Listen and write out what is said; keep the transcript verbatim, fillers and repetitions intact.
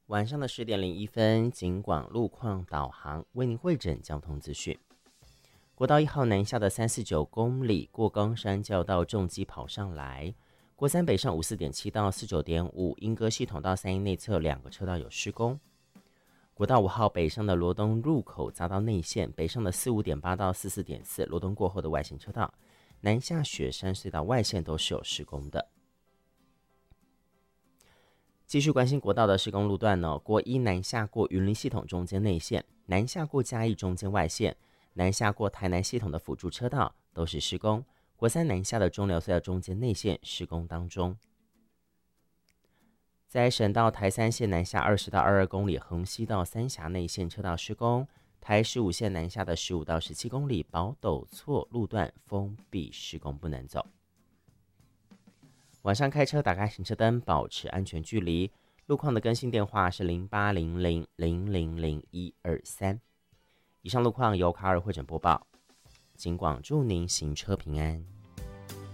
晚上的十点零一分，警广路况导航为您汇整交通资讯。国道一号南下的三四九公里过冈山交到重机跑上来，国三北上五四点七到四九点五莺歌系统到三一内侧两个车道有施工。国道五号北上的罗东入口匝道内线，北上的四五点八到四四点四罗东过后的外线车道，南下雪山隧道外线都是有施工的。继续关心国道的施工路段呢，国一南下过云林系统中间内线，南下过嘉义中间外线，南下过台南系统的辅助车道都是施工。国三南下的中寮隧道中间内线施工当中。在省道台三线南下二十到二十二公里横溪到三峡内线车道施工，台十五线南下的十五到十七公里宝斗厝路段封闭施工不能走。晚上开车打开行车灯，保持安全距离。路况的更新电话是零八零零零零零一二三。以上路况由卡尔汇整播报，警广祝您行车平安。